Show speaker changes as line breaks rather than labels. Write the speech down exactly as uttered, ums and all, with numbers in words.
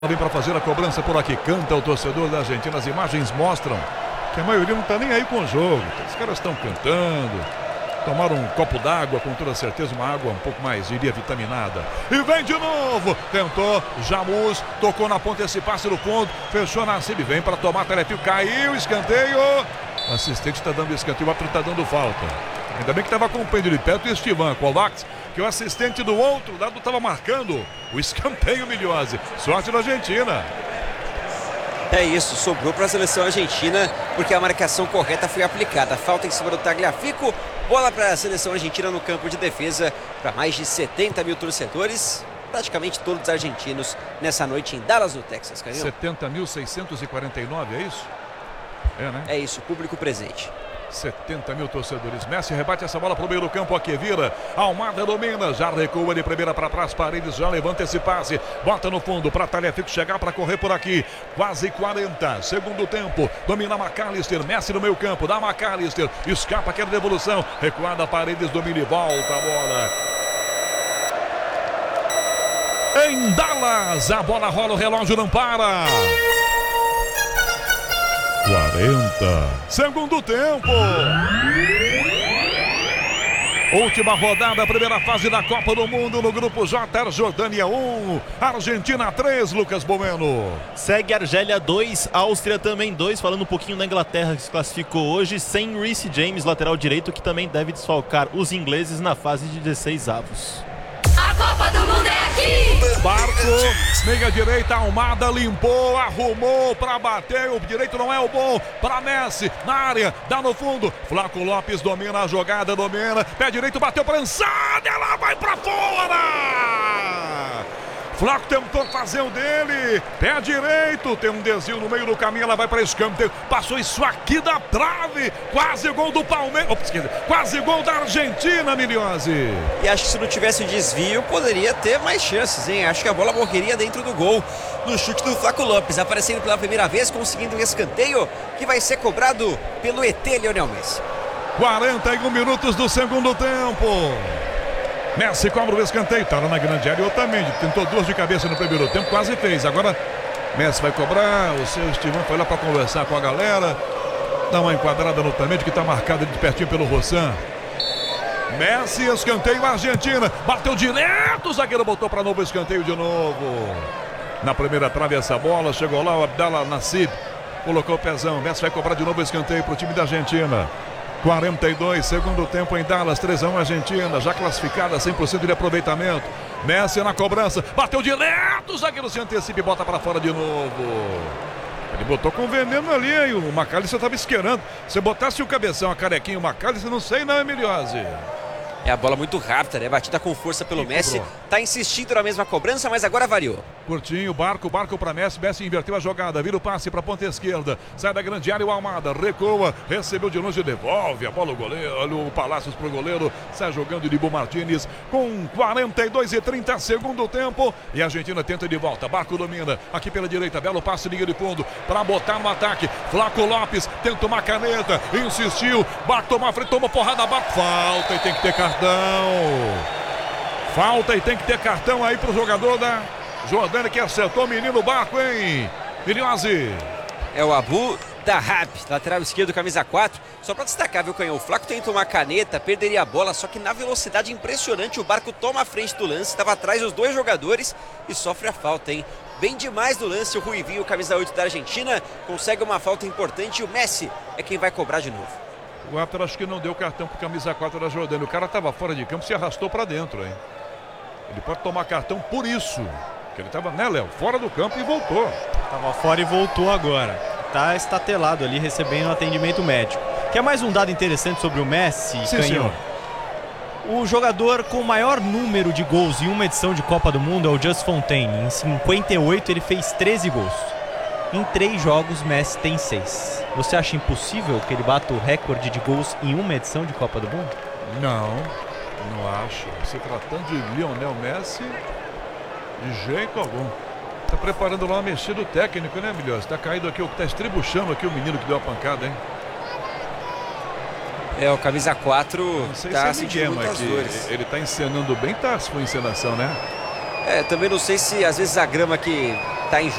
Vem para fazer a cobrança por aqui, canta o torcedor da Argentina. As imagens mostram que a maioria não está nem aí com o jogo. Os caras estão cantando, tomaram um copo d'água, com toda certeza uma água um pouco mais, diria, vitaminada. E vem de novo, tentou, Jamus, tocou na ponta esse passe no fundo, fechou na Cib, vem para tomar, Telefio, caiu, escanteio. O assistente está dando escanteio, o árbitro está dando falta. Ainda bem que estava acompanhando de perto o Estevan Kovacs, que o assistente do outro lado estava marcando o escanteio, Miliose. Sorte da Argentina.
É isso, sobrou para a seleção argentina, porque a marcação correta foi aplicada. Falta em cima do Tagliafico, bola para a seleção argentina no campo de defesa, para mais de setenta mil torcedores, praticamente todos argentinos, nessa noite em Dallas, no Texas. Canhão.
setenta mil seiscentos e quarenta e nove, é isso? É, né?
É isso, público presente.
setenta mil torcedores. Messi rebate essa bola para o meio do campo. Aqui vira. Almada domina. Já recua de primeira para trás. Paredes já levanta esse passe. Bota no fundo para Tagliafico chegar para correr por aqui. Quase quarenta. Segundo tempo. Domina McAllister. Messi no meio campo. Dá McAllister. Escapa aquela devolução. Recuada Paredes. Domina e volta a bola. Em Dallas. A bola rola. O relógio não para. quarenta. Segundo tempo. Última rodada, primeira fase da Copa do Mundo no Grupo J. Jordânia um, Argentina três, Lucas Bomeno.
Segue Argélia dois, Áustria também dois. Falando um pouquinho da Inglaterra, que se classificou hoje sem Reece James, lateral direito, que também deve desfalcar os ingleses na fase de dezesseis avos.
A Copa do Mundo é aqui!
Barco, meia direita, Almada limpou, arrumou para bater. O direito não é o bom para Messi, na área, dá no fundo. Flaco Lopes domina a jogada, domina. Pé direito, bateu prensada, ela vai para fora! Flaco tentou fazer o dele, pé direito, tem um desvio no meio do caminho, ela vai para escanteio, passou isso aqui da trave, quase gol do Palmeiras, quase gol da Argentina, Miliose.
E acho que se não tivesse o desvio, poderia ter mais chances, hein? Acho que a bola morreria dentro do gol, no chute do Flaco Lopes, aparecendo pela primeira vez, conseguindo um escanteio, que vai ser cobrado pelo E T Lionel Messi.
quarenta e um minutos do segundo tempo. Messi cobra o escanteio, tá lá na grande área. Otamendi tentou duas de cabeça no primeiro tempo, quase fez. Agora Messi vai cobrar, o seu Estevan foi lá para conversar com a galera. Dá uma enquadrada no Otamendi, que está marcado de pertinho pelo Rossan. Messi, escanteio, Argentina. Bateu direto, o zagueiro botou para novo escanteio de novo. Na primeira trave essa bola, chegou lá o Abdallah Nassib. Colocou o pezão, Messi vai cobrar de novo o escanteio para o time da Argentina. quarenta e dois, segundo tempo em Dallas, três a um Argentina, já classificada, cem por cento de aproveitamento. Messi na cobrança, bateu direto, o zagueiro se antecipa e bota para fora de novo. Ele botou com veneno ali, hein? O McAllister estava esquerando. Se botasse o cabeção, a carequinha, o McAllister, não sei não, Emiliose.
É a bola muito rápida, né? Batida com força pelo Messi. Tá insistindo na mesma cobrança, mas agora variou.
Curtinho, Barco, Barco para Messi. Messi inverteu a jogada, vira o passe para a ponta esquerda. Sai da grande área, o Almada recua, recebeu de longe, devolve a bola o goleiro. Olha o Palácios pro goleiro. Sai jogando de Ibu Martínez com quarenta e dois e trinta, segundo tempo. E a Argentina tenta de volta. Barco domina aqui pela direita. Belo passe, liga de fundo para botar no ataque. Flaco Lopes tenta uma caneta, insistiu. Barco tomou a frente, tomou porrada. Barco, falta e tem que ter cartão. Falta e tem que ter cartão aí pro jogador da Jordânia, que acertou o menino Barco, hein? Miliose.
É o Abu Dahab, lateral esquerdo, camisa quatro. Só para destacar, viu, Canhão? O Flaco tentou uma caneta, perderia a bola, só que na velocidade impressionante o Barco toma a frente do lance, estava atrás dos dois jogadores e sofre a falta, hein? Bem demais no lance, o Ruivinho, camisa oito da Argentina, consegue uma falta importante e o Messi é quem vai cobrar de novo.
O árbitro acho que não deu cartão pro camisa quatro da Jordânia. O cara estava fora de campo, se arrastou para dentro, hein? Ele pode tomar cartão por isso. Que ele estava, né, Léo? Fora do campo e voltou.
Tava fora e voltou agora. Tá estatelado ali, recebendo atendimento médico. Quer mais um dado interessante sobre o Messi,
Sim,
Canhão?
senhor.
O jogador com o maior número de gols em uma edição de Copa do Mundo é o Just Fontaine. Em cinquenta e oito ele fez treze gols. Em três jogos, Messi tem seis. Você acha impossível que ele bata o recorde de gols em uma edição de Copa do Mundo?
Não, não acho. Se tratando de Lionel Messi, de jeito algum. Tá preparando lá uma mexida do técnico, né, Milhões? Tá caído aqui, tá estribuchando aqui o menino que deu a pancada, hein?
É, o camisa quatro tá
se
sentindo muitas dores.
Ele tá encenando bem, tá a sua encenação, né?
É, também não sei se às vezes a grama que está em